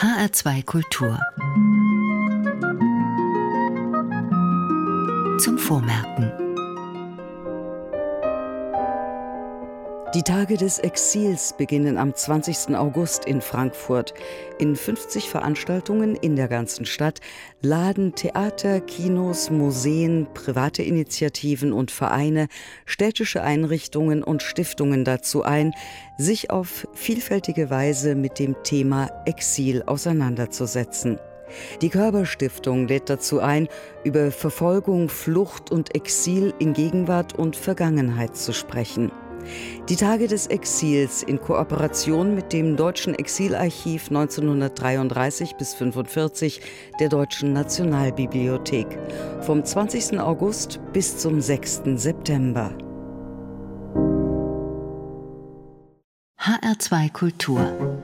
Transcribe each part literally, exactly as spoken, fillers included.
H R zwei Kultur. Zum Vormerken. Die Tage des Exils beginnen am zwanzigsten August in Frankfurt. In fünfzig Veranstaltungen in der ganzen Stadt laden Theater, Kinos, Museen, private Initiativen und Vereine, städtische Einrichtungen und Stiftungen dazu ein, sich auf vielfältige Weise mit dem Thema Exil auseinanderzusetzen. Die Körber-Stiftung lädt dazu ein, über Verfolgung, Flucht und Exil in Gegenwart und Vergangenheit zu sprechen. Die Tage des Exils in Kooperation mit dem Deutschen Exilarchiv neunzehnhundertdreiunddreißig bis fünfundvierzig der Deutschen Nationalbibliothek vom zwanzigsten August bis zum sechsten September. H R zwei Kultur.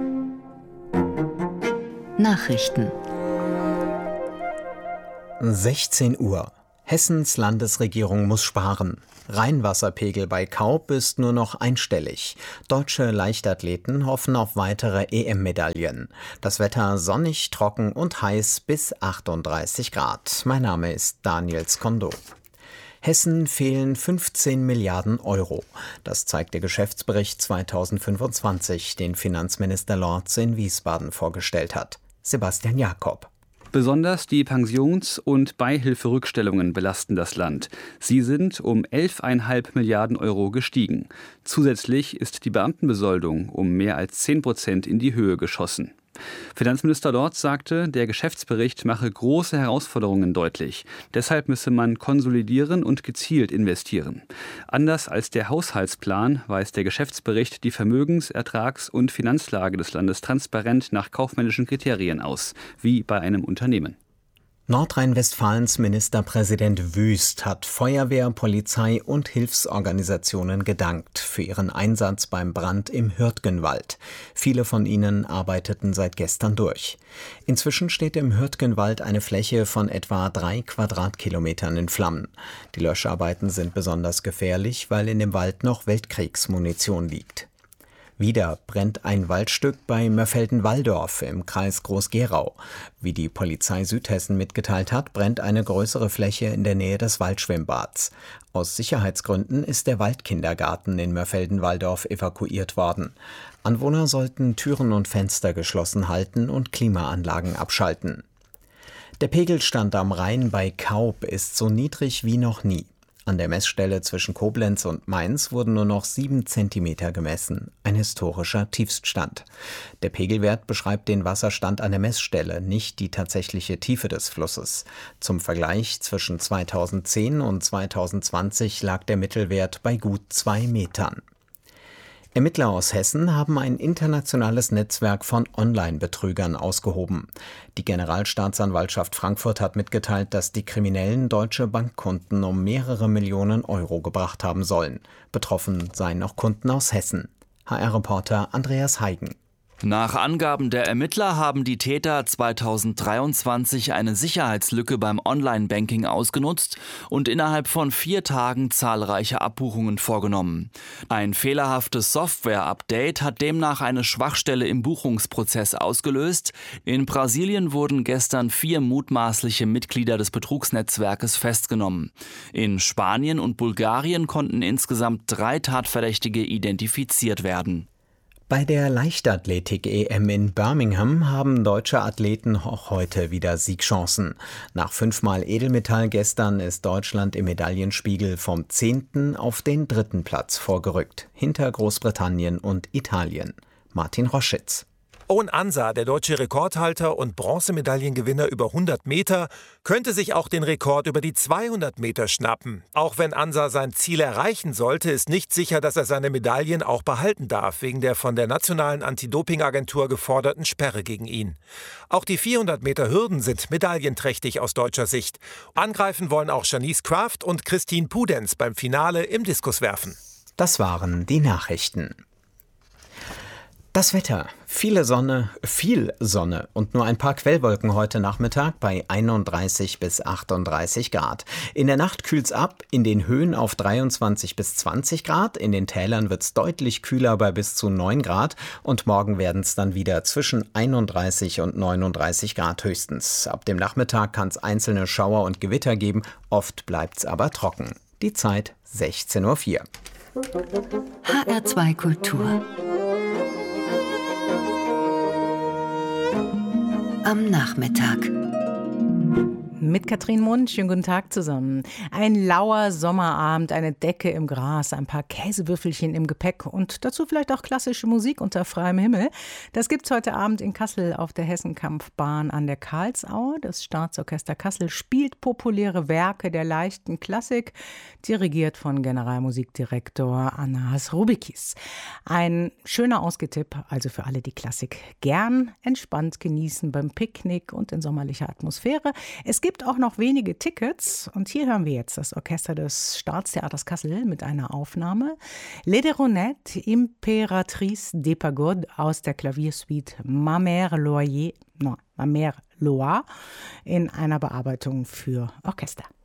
Nachrichten. sechzehn Uhr. Hessens Landesregierung muss sparen. Rheinwasserpegel bei Kaup ist nur noch einstellig. Deutsche Leichtathleten hoffen auf weitere E M-Medaillen. Das Wetter sonnig, trocken und heiß bis achtunddreißig Grad. Mein Name ist Daniel Skondo. Hessen fehlen fünfzehn Milliarden Euro. Das zeigt der Geschäftsbericht zweitausendfünfundzwanzig, den Finanzminister Lorz in Wiesbaden vorgestellt hat. Sebastian Jakob. Besonders die Pensions- und Beihilferückstellungen belasten das Land. Sie sind um elf Komma fünf Milliarden Euro gestiegen. Zusätzlich ist die Beamtenbesoldung um mehr als zehn Prozent in die Höhe geschossen. Finanzminister Lorz sagte, der Geschäftsbericht mache große Herausforderungen deutlich. Deshalb müsse man konsolidieren und gezielt investieren. Anders als der Haushaltsplan weist der Geschäftsbericht die Vermögens-, Ertrags- und Finanzlage des Landes transparent nach kaufmännischen Kriterien aus, wie bei einem Unternehmen. Nordrhein-Westfalens Ministerpräsident Wüst hat Feuerwehr, Polizei und Hilfsorganisationen gedankt für ihren Einsatz beim Brand im Hürtgenwald. Viele von ihnen arbeiteten seit gestern durch. Inzwischen steht im Hürtgenwald eine Fläche von etwa drei Quadratkilometern in Flammen. Die Löscharbeiten sind besonders gefährlich, weil in dem Wald noch Weltkriegsmunition liegt. Wieder brennt ein Waldstück bei Mörfelden-Walldorf im Kreis Groß-Gerau. Wie die Polizei Südhessen mitgeteilt hat, brennt eine größere Fläche in der Nähe des Waldschwimmbads. Aus Sicherheitsgründen ist der Waldkindergarten in Mörfelden-Walldorf evakuiert worden. Anwohner sollten Türen und Fenster geschlossen halten und Klimaanlagen abschalten. Der Pegelstand am Rhein bei Kaup ist so niedrig wie noch nie. An der Messstelle zwischen Koblenz und Mainz wurden nur noch sieben Zentimeter gemessen, ein historischer Tiefststand. Der Pegelwert beschreibt den Wasserstand an der Messstelle, nicht die tatsächliche Tiefe des Flusses. Zum Vergleich, zwischen zweitausendzehn und zweitausendzwanzig lag der Mittelwert bei gut zwei Metern. Ermittler aus Hessen haben ein internationales Netzwerk von Online-Betrügern ausgehoben. Die Generalstaatsanwaltschaft Frankfurt hat mitgeteilt, dass die Kriminellen deutsche Bankkunden um mehrere Millionen Euro gebracht haben sollen. Betroffen seien auch Kunden aus Hessen. H R-Reporter Andreas Heigen. Nach Angaben der Ermittler haben die Täter zweitausenddreiundzwanzig eine Sicherheitslücke beim Online-Banking ausgenutzt und innerhalb von vier Tagen zahlreiche Abbuchungen vorgenommen. Ein fehlerhaftes Software-Update hat demnach eine Schwachstelle im Buchungsprozess ausgelöst. In Brasilien wurden gestern vier mutmaßliche Mitglieder des Betrugsnetzwerkes festgenommen. In Spanien und Bulgarien konnten insgesamt drei Tatverdächtige identifiziert werden. Bei der Leichtathletik-E M in Birmingham haben deutsche Athleten auch heute wieder Siegchancen. Nach fünfmal Edelmetall gestern ist Deutschland im Medaillenspiegel vom zehnten auf den dritten Platz vorgerückt, hinter Großbritannien und Italien. Martin Roschitz. Owen Ansa, der deutsche Rekordhalter und Bronzemedaillengewinner über hundert Meter, könnte sich auch den Rekord über die zweihundert Meter schnappen. Auch wenn Ansa sein Ziel erreichen sollte, ist nicht sicher, dass er seine Medaillen auch behalten darf, wegen der von der Nationalen Anti-Doping-Agentur geforderten Sperre gegen ihn. Auch die vierhundert Meter Hürden sind medaillenträchtig aus deutscher Sicht. Angreifen wollen auch Janice Kraft und Christine Pudenz beim Finale im Diskuswerfen. Das waren die Nachrichten. Das Wetter. Viele Sonne, viel Sonne und nur ein paar Quellwolken heute Nachmittag bei einunddreißig bis achtunddreißig Grad. In der Nacht kühlt's ab, in den Höhen auf dreiundzwanzig bis zwanzig Grad, in den Tälern wird's deutlich kühler bei bis zu neun Grad und morgen werden's dann wieder zwischen einunddreißig und neununddreißig Grad höchstens. Ab dem Nachmittag kann's einzelne Schauer und Gewitter geben, oft bleibt's aber trocken. Die Zeit sechzehn Uhr vier. H R zwei Kultur. Am Nachmittag. Mit Katrin Mund, schönen guten Tag zusammen. Ein lauer Sommerabend, eine Decke im Gras, ein paar Käsewürfelchen im Gepäck und dazu vielleicht auch klassische Musik unter freiem Himmel. Das gibt's heute Abend in Kassel auf der Hessenkampfbahn an der Karlsau. Das Staatsorchester Kassel spielt populäre Werke der leichten Klassik, dirigiert von Generalmusikdirektor Anas Rubikis. Ein schöner Ausgetipp, also für alle, die Klassik gern entspannt genießen beim Picknick und in sommerlicher Atmosphäre. Es gibt auch noch wenige Tickets und hier hören wir jetzt das Orchester des Staatstheaters Kassel mit einer Aufnahme. Les Deronettes, Impératrice des Pagodes aus der Klaviersuite Ma Mère Loyer, no, Ma Mère Loire in einer Bearbeitung für Orchester.